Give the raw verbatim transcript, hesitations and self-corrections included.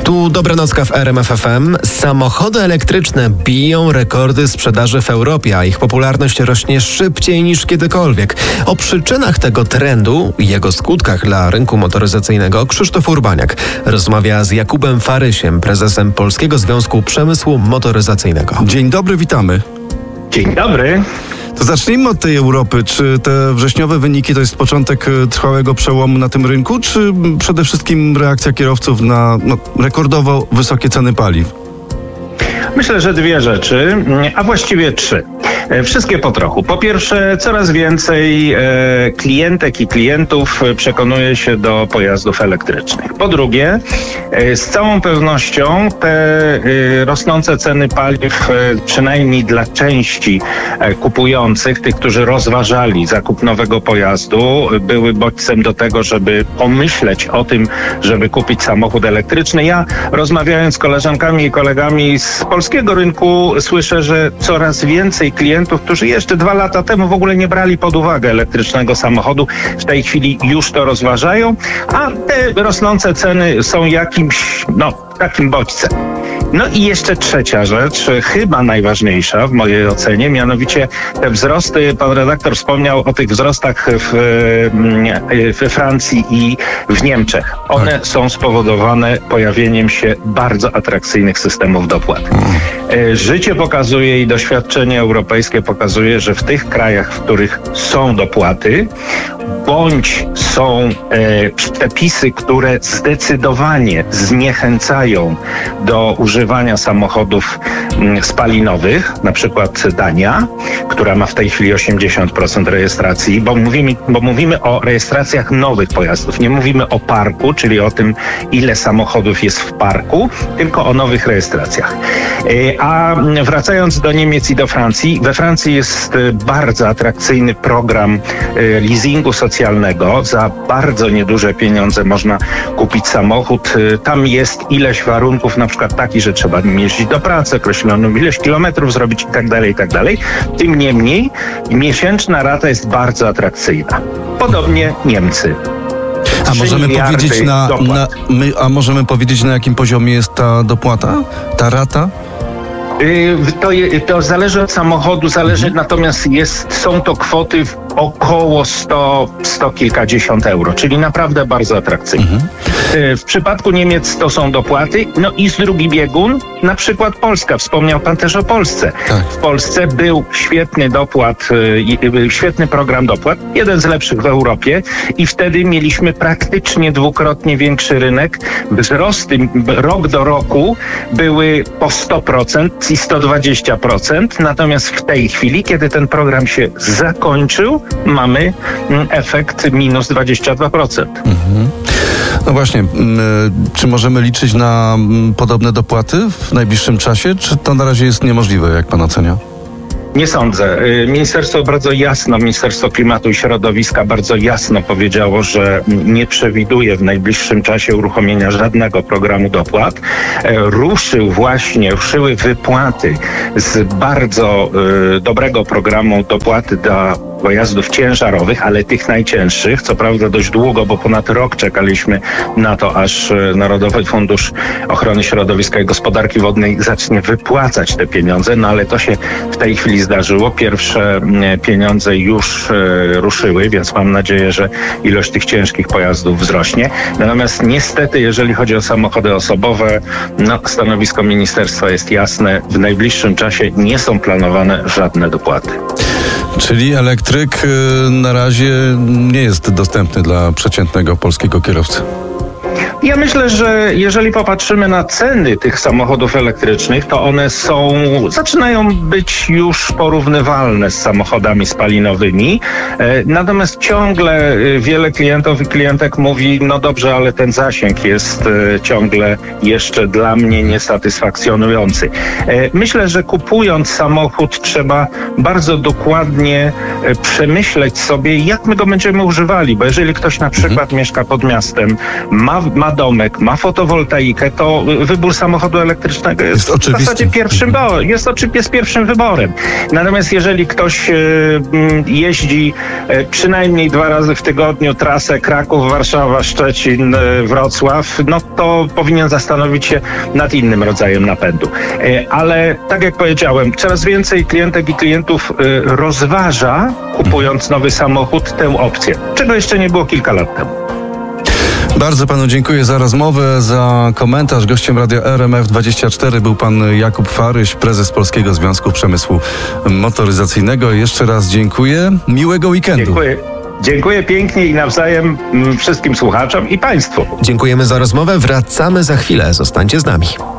Tu Dobranocka w R M F F M. Samochody elektryczne biją rekordy sprzedaży w Europie, a ich popularność rośnie szybciej niż kiedykolwiek. O przyczynach tego trendu i jego skutkach dla rynku motoryzacyjnego Krzysztof Urbaniak rozmawia z Jakubem Farysiem, prezesem Polskiego Związku Przemysłu Motoryzacyjnego. Dzień dobry, witamy. Dzień dobry. To zacznijmy od tej Europy. Czy te wrześniowe wyniki to jest początek trwałego przełomu na tym rynku, czy przede wszystkim reakcja kierowców na no, rekordowo wysokie ceny paliw? Myślę, że dwie rzeczy, a właściwie trzy. Wszystkie po trochu. Po pierwsze, coraz więcej e, klientek i klientów przekonuje się do pojazdów elektrycznych. Po drugie, e, z całą pewnością te e, rosnące ceny paliw, e, przynajmniej dla części e, kupujących, tych, którzy rozważali zakup nowego pojazdu, były bodźcem do tego, żeby pomyśleć o tym, żeby kupić samochód elektryczny. Ja, rozmawiając z koleżankami i kolegami z polskiego rynku, słyszę, że coraz więcej klientów, którzy jeszcze dwa lata temu w ogóle nie brali pod uwagę elektrycznego samochodu, w tej chwili już to rozważają, a te rosnące ceny są jakimś, no, takim bodźcem. No i jeszcze trzecia rzecz, chyba najważniejsza w mojej ocenie, mianowicie te wzrosty, pan redaktor wspomniał o tych wzrostach w, we Francji i w Niemczech. One tak. są spowodowane pojawieniem się bardzo atrakcyjnych systemów dopłat. Życie pokazuje i doświadczenie europejskie pokazuje, że w tych krajach, w których są dopłaty, bądź są e, przepisy, które zdecydowanie zniechęcają do używania samochodów m, spalinowych, na przykład Dania, która ma w tej chwili osiemdziesiąt procent rejestracji, bo mówimy, bo mówimy o rejestracjach nowych pojazdów. Nie mówimy o parku, czyli o tym, ile samochodów jest w parku, tylko o nowych rejestracjach. E, a wracając do Niemiec i do Francji, we Francji jest bardzo atrakcyjny program e, leasingu socjalnego. Za bardzo nieduże pieniądze można kupić samochód. Tam jest ileś warunków, na przykład taki, że trzeba nim jeździć do pracy, określoną ileś kilometrów zrobić i tak dalej, i tak dalej. Tym niemniej miesięczna rata jest bardzo atrakcyjna. Podobnie Niemcy. A możemy powiedzieć na, na my, a możemy powiedzieć, na jakim poziomie jest ta dopłata, ta rata? To, to zależy od samochodu, zależy, mhm. natomiast jest, są to kwoty w około sto, sto kilkadziesiąt euro, czyli naprawdę bardzo atrakcyjne. Mhm. W przypadku Niemiec to są dopłaty, no i z drugi biegun, na przykład Polska, wspomniał pan też o Polsce. Tak. W Polsce był świetny dopłat, świetny program dopłat, jeden z lepszych w Europie i wtedy mieliśmy praktycznie dwukrotnie większy rynek. Wzrosty rok do roku były po sto procent i sto dwadzieścia procent, natomiast w tej chwili, kiedy ten program się zakończył, mamy efekt minus dwadzieścia dwa procent. Mhm. No właśnie, czy możemy liczyć na podobne dopłaty w najbliższym czasie, czy to na razie jest niemożliwe, jak pan ocenia? Nie sądzę. Ministerstwo bardzo jasno, Ministerstwo Klimatu i Środowiska bardzo jasno powiedziało, że nie przewiduje w najbliższym czasie uruchomienia żadnego programu dopłat. Ruszył właśnie, ruszyły wypłaty z bardzo y, dobrego programu dopłaty dla pojazdów ciężarowych, ale tych najcięższych, co prawda dość długo, bo ponad rok czekaliśmy na to, aż Narodowy Fundusz Ochrony Środowiska i Gospodarki Wodnej zacznie wypłacać te pieniądze, no ale to się w tej chwili zdarzyło. Pierwsze pieniądze już ruszyły, więc mam nadzieję, że ilość tych ciężkich pojazdów wzrośnie. Natomiast niestety, jeżeli chodzi o samochody osobowe, no, stanowisko ministerstwa jest jasne. W najbliższym czasie nie są planowane żadne dopłaty. Czyli elektryk na razie nie jest dostępny dla przeciętnego polskiego kierowcy. Ja myślę, że jeżeli popatrzymy na ceny tych samochodów elektrycznych, to one są, zaczynają być już porównywalne z samochodami spalinowymi. Natomiast ciągle wiele klientów i klientek mówi, no dobrze, ale ten zasięg jest ciągle jeszcze dla mnie niesatysfakcjonujący. Myślę, że kupując samochód trzeba bardzo dokładnie przemyśleć sobie, jak my go będziemy używali, bo jeżeli ktoś na przykład mhm. mieszka pod miastem, ma, ma domek, ma fotowoltaikę, to wybór samochodu elektrycznego jest, Jest w zasadzie oczywisty. pierwszym, bo jest, oczy- jest pierwszym wyborem. Natomiast jeżeli ktoś e, m, jeździ e, przynajmniej dwa razy w tygodniu trasę Kraków, Warszawa, Szczecin, e, Wrocław, no to powinien zastanowić się nad innym rodzajem napędu. E, ale tak jak powiedziałem, coraz więcej klientek i klientów e, rozważa, kupując nowy samochód, tę opcję, czego jeszcze nie było kilka lat temu. Bardzo panu dziękuję za rozmowę, za komentarz. Gościem Radia R M F dwadzieścia cztery był pan Jakub Faryś, prezes Polskiego Związku Przemysłu Motoryzacyjnego. Jeszcze raz dziękuję. Miłego weekendu. Dziękuję. Dziękuję pięknie i nawzajem mm, wszystkim słuchaczom i państwu. Dziękujemy za rozmowę. Wracamy za chwilę. Zostańcie z nami.